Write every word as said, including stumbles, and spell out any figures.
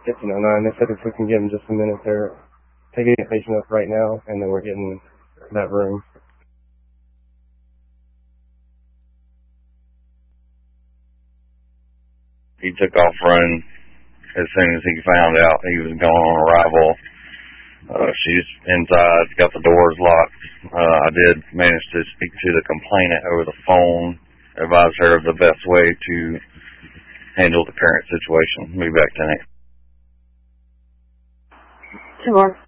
fifteen oh nine. They said if we can give them just a minute, they're taking a patient up right now, and then we're getting that room. He took off running as soon as he found out he was going on arrival. Uh, she's inside, got the doors locked. Uh, I did manage to speak to the complainant over the phone, advise her of the best way to handle the current situation. Move back to next. Two more.